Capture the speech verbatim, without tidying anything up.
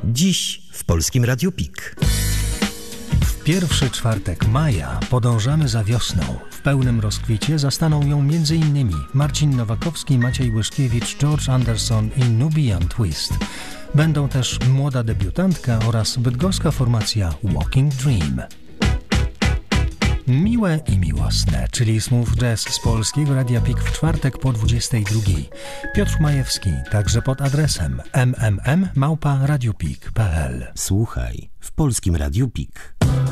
Dziś w Polskim Radiu Pik. W pierwszy czwartek maja podążamy za wiosną. W pełnym rozkwicie zastaną ją między innymi Marcin Nowakowski, Maciej Łyszkiewicz, George Anderson i Nubian Twist. Będą też młoda debiutantka oraz bydgoska formacja Walking Dream. Miłe i miłosne, czyli smooth jazz z Polskiego Radia Pik w czwartek po dwudziestej drugiej. Piotr Majewski, także pod adresem m m m małpa radiopik kropka p l. Słuchaj w Polskim Radiu Pik.